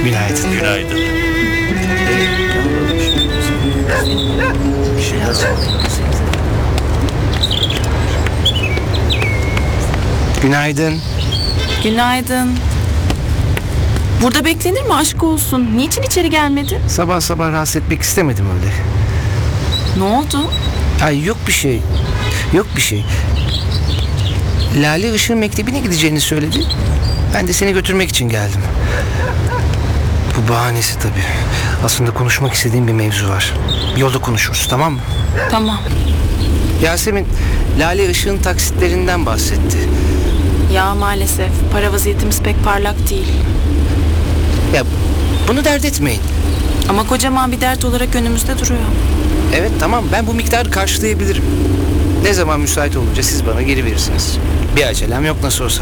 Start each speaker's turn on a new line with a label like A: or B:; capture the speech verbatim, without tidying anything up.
A: Günaydın.
B: Günaydın.
A: Günaydın.
C: Günaydın. Burada beklenir mi aşk olsun? Niçin içeri gelmedin?
A: Sabah sabah rahatsız etmek istemedim öyle.
C: Ne oldu?
A: Ay yok bir şey. Yok bir şey. Lale Işık'ın mektebine gideceğini söyledi. Ben de seni götürmek için geldim. Bu bahanesi tabii. Aslında konuşmak istediğim bir mevzu var. Yolda konuşuruz, tamam mı?
C: Tamam.
A: Yasemin, Lale Işık'ın taksitlerinden bahsetti.
C: Ya maalesef para vaziyetimiz pek parlak değil.
A: Ya bunu dert etmeyin.
C: Ama kocaman bir dert olarak önümüzde duruyor.
A: Evet tamam, ben bu miktarı karşılayabilirim. Ne zaman müsait olunca siz bana geri verirsiniz. Bir acelem yok nasıl olsa.